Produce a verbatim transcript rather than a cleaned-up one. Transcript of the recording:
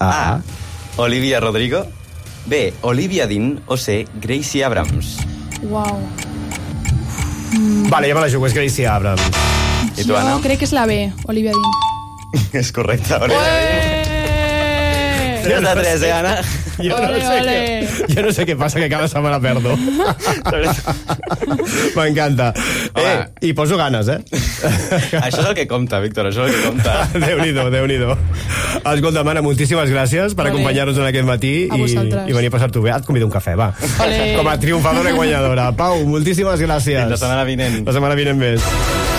A. Olivia Rodrigo. B. Olivia Dean. O C. Gracie Abrams. Uau. Mm. Vale, ja me la jugo, és Gracie Abrams. I tu, Anna? Jo crec que és la B, Olivia Dean. És correcte, Olivia Dean. tres de tres, eh, Anna? Jo no, ole, sé ole. què, jo no sé què passa, que cada setmana perdo. M'encanta. Eh, I poso ganes, eh? Això és el que compta, Víctor, això és el que compta. Déu-n'hi-do, Déu-n'hi-do. Escolta, Mana, moltíssimes gràcies per Ole. acompanyar-nos en aquest matí A i, vosaltres. i venir a passar-t'ho bé. Et convido un cafè, va. Ole. Com a triomfadora i guanyadora. Pau, moltíssimes gràcies. Fins la setmana vinent. La setmana vinent més.